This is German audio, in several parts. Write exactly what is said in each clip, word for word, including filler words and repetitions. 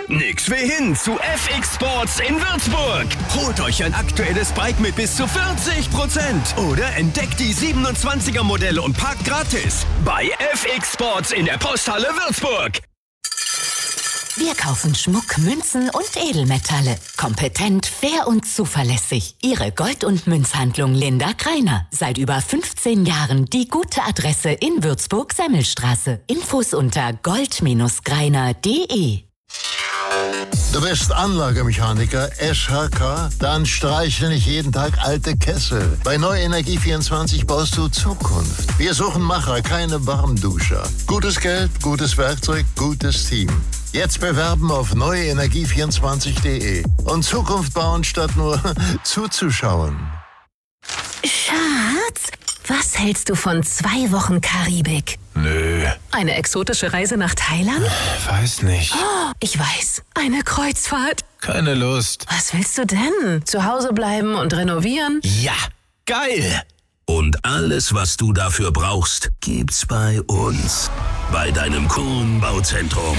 Nix wie hin zu F X Sports in Würzburg. Holt euch ein aktuelles Bike mit bis zu vierzig Prozent oder entdeckt die siebenundzwanziger Modelle und parkt gratis bei F X Sports in der Posthalle Würzburg. Wir kaufen Schmuck, Münzen und Edelmetalle. Kompetent, fair und zuverlässig. Ihre Gold- und Münzhandlung Linda Greiner. Seit über fünfzehn Jahren die gute Adresse in Würzburg-Semmelstraße. Infos unter gold greiner punkt de. Du bist Anlagemechaniker S H K? Dann streichle nicht jeden Tag alte Kessel. Bei Neue Energie vierundzwanzig baust du Zukunft. Wir suchen Macher, keine Warmduscher. Gutes Geld, gutes Werkzeug, gutes Team. Jetzt bewerben auf neue energie vierundzwanzig punkt de und Zukunft bauen statt nur zuzuschauen. Schatz, was hältst du von zwei Wochen Karibik? Nö. Eine exotische Reise nach Thailand? Weiß nicht. Oh, ich weiß, eine Kreuzfahrt. Keine Lust. Was willst du denn? Zu Hause bleiben und renovieren? Ja, geil. Und alles, was du dafür brauchst, gibt's bei uns. Bei deinem Kuhn Bauzentrum.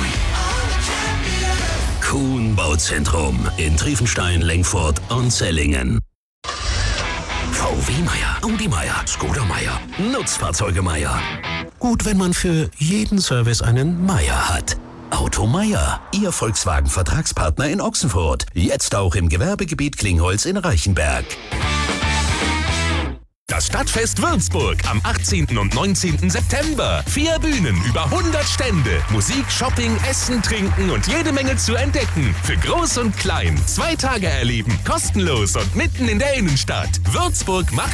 Kuhn Bauzentrum in Triefenstein, Lengfurt und Zellingen. V W Meier, Audi Meier, Skoda Meier, Nutzfahrzeuge Meier. Gut, wenn man für jeden Service einen Meier hat. Auto Meier, Ihr Volkswagen-Vertragspartner in Ochsenfurt. Jetzt auch im Gewerbegebiet Klingholz in Reichenberg. Das Stadtfest Würzburg am achtzehnten und neunzehnten September. Vier Bühnen, über hundert Stände. Musik, Shopping, Essen, Trinken und jede Menge zu entdecken. Für Groß und Klein. Zwei Tage erleben, kostenlos und mitten in der Innenstadt. Würzburg macht